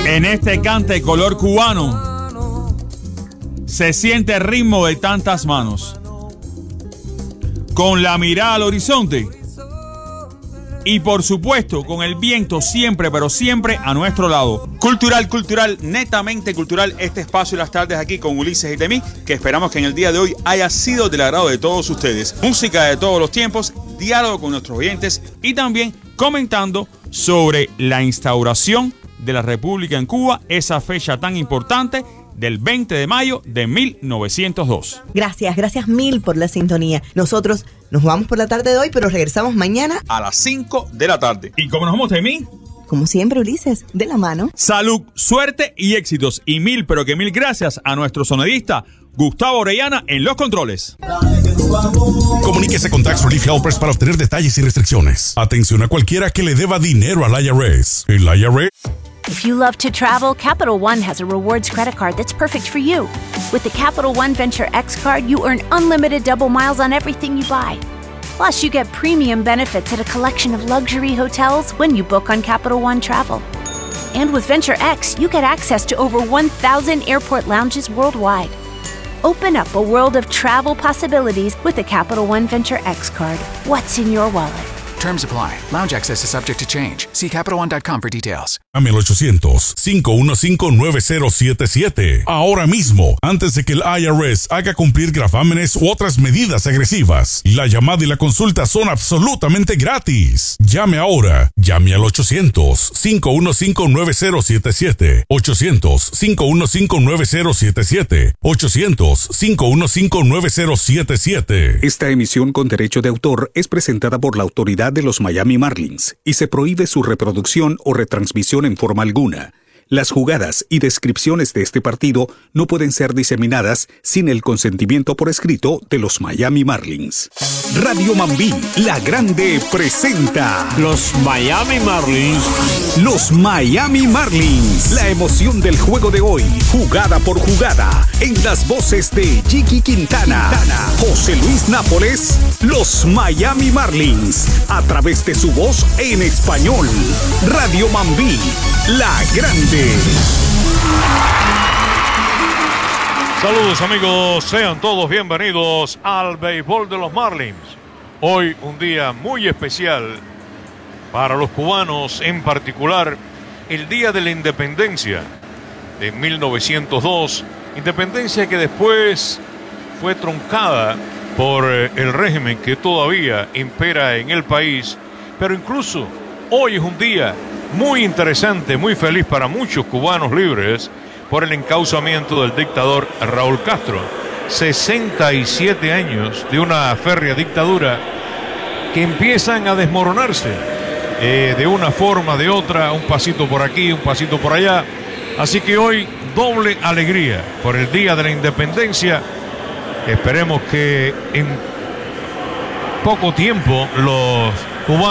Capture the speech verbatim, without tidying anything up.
En este cante color cubano se siente el ritmo de tantas manos, con la mirada al horizonte y por supuesto con el viento siempre, pero siempre a nuestro lado. Cultural, cultural, netamente cultural, este espacio de las tardes aquí con Ulises y Temí, que esperamos que en el día de hoy haya sido del agrado de todos ustedes. Música de todos los tiempos, diálogo con nuestros oyentes y también comentando sobre la instauración de la República en Cuba, esa fecha tan importante del veinte de mayo de mil novecientos dos. Gracias, gracias mil por la sintonía. Nosotros nos vamos por la tarde de hoy, pero regresamos mañana a las cinco de la tarde. ¿Y cómo nos vamos, Temí? Como siempre, Ulises, de la mano. Salud, suerte y éxitos. Y mil, pero que mil gracias a nuestro sonidista Gustavo Orellana en los controles. Comuníquese con Tax Relief Helpers para obtener detalles y restricciones. Atención a cualquiera que le deba dinero al I R S. El I R S... If you love to travel, Capital One has a rewards credit card that's perfect for you. With the Capital One Venture X card, you earn unlimited double miles on everything you buy. Plus, you get premium benefits at a collection of luxury hotels when you book on Capital One Travel. And with Venture X, you get access to over one thousand airport lounges worldwide. Open up a world of travel possibilities with the Capital One Venture X card. What's in your wallet? Terms apply. Lounge access is subject to change. See Capital One dot com for details. Llame al ochocientos, cinco uno cinco, nueve cero siete siete. Ahora mismo, antes de que el I R S haga cumplir gravámenes u otras medidas agresivas. La llamada y la consulta son absolutamente gratis. Llame ahora. Llame al ochocientos, cinco uno cinco, nueve cero siete siete. ochocientos, cinco uno cinco, nueve cero siete siete. ochocientos, cinco uno cinco, nueve cero siete siete. Esta emisión con derecho de autor es presentada por la autoridad de los Miami Marlins y se prohíbe su reproducción o retransmisión en forma alguna. Las jugadas y descripciones de este partido no pueden ser diseminadas sin el consentimiento por escrito de los Miami Marlins. Radio Mambí, la grande, presenta los Miami Marlins. Los Miami Marlins. La emoción del juego de hoy, jugada por jugada, en las voces de Jiki Quintana, Quintana, José Luis Nápoles, los Miami Marlins, a través de su voz en español. Radio Mambí, la grande. Saludos amigos, sean todos bienvenidos al béisbol de los Marlins. Hoy un día muy especial para los cubanos, en particular el Día de la Independencia de mil novecientos dos, independencia que después fue truncada por el régimen que todavía impera en el país, pero incluso hoy es un día muy interesante, muy feliz para muchos cubanos libres por el encauzamiento del dictador Raúl Castro. sesenta y siete años de una férrea dictadura que empiezan a desmoronarse eh, de una forma, de otra, un pasito por aquí, un pasito por allá. Así que hoy doble alegría por el Día de la Independencia. Esperemos que en poco tiempo los cubanos